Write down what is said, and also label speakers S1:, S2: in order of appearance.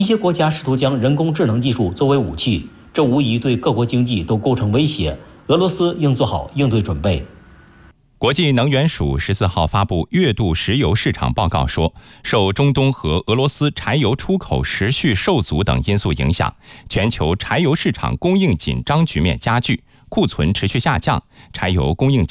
S1: 一些国家试图将人工智能技术作为武器，这无疑对各国经济都构成威胁。俄罗斯应做好应对准备。
S2: 国际能源署14号发布月度石油市场报告说，受中东和俄罗斯柴油出口持续受阻等因素影响，全球柴油市场供应紧张局面加剧，库存持续下降，柴油供应